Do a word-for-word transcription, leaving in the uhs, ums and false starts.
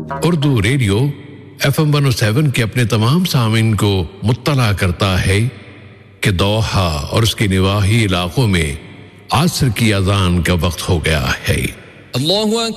Urdu radio F M one O seven के अपने तमाम सामीन को मुत्तला करता है कि दोहा और उसके निवाही इलाकों में आसर की अज़ान का वक्त हो गया है। अल्लाहु